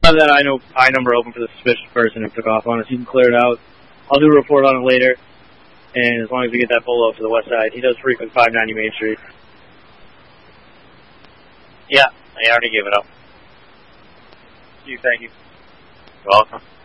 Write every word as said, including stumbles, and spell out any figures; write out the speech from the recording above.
have that I, know, I number open for the suspicious person who took off on us. You can clear it out. I'll do a report on it later. And as long as we get that polo to the west side, he does frequent five ninety Main Street. Yeah, I already gave it up. Thank you. Thank you. You're welcome.